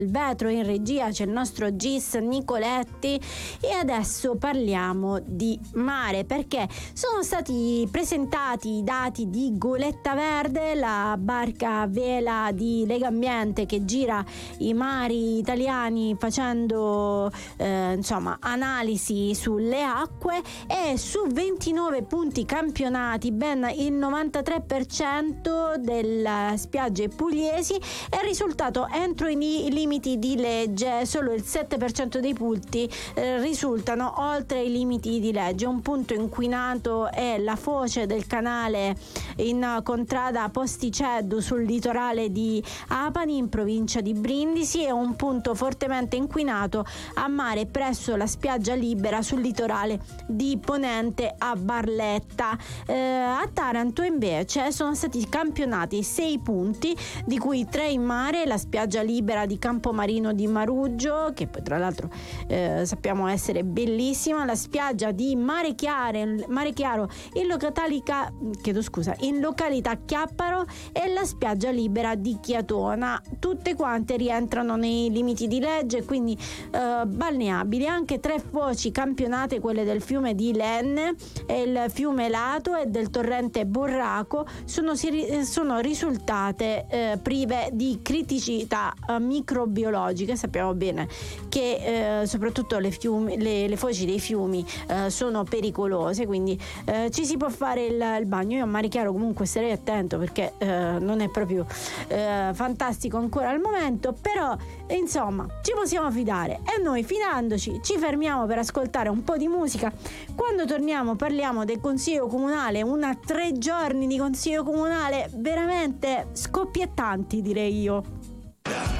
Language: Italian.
Il vetro in regia c'è il nostro Gis Nicoletti e adesso parliamo di mare, perché sono stati presentati i dati di Goletta Verde, la barca a vela di Legambiente che gira i mari italiani facendo analisi sulle acque, e su 29 punti campionati ben il 93% delle spiagge pugliesi è risultato entro i limiti di legge, solo il 7% dei punti risultano oltre i limiti di legge. Un punto inquinato è la foce del canale in contrada Posticeddu sul litorale di Apani in provincia di Brindisi, e un punto fortemente inquinato a mare presso la spiaggia libera sul litorale di Ponente a Barletta. A Taranto invece sono stati campionati 6 punti, di cui 3 in mare, la spiaggia libera di Campomarino di Maruggio, che poi tra l'altro sappiamo essere bellissima, la spiaggia di Mare Chiaro in località Chiapparo e la spiaggia libera di Chiatona. Tutte quante rientrano nei limiti di legge, quindi balneabili. Anche 3 foci campionate, quelle del fiume di Lenne e il fiume Lato e del torrente Borraco, sono risultate prive di criticità microbiologiche. Sappiamo bene che soprattutto le foci dei fiumi sono pericolose, quindi ci si può fare il bagno. Io a Mare Chiaro comunque starei attento, perché non è proprio fantastico ancora al momento, però insomma ci possiamo fidare, e noi fidandoci ci fermiamo per ascoltare un po' di musica. Quando torniamo parliamo del consiglio comunale, 3 giorni di consiglio comunale veramente scoppiettanti, direi io.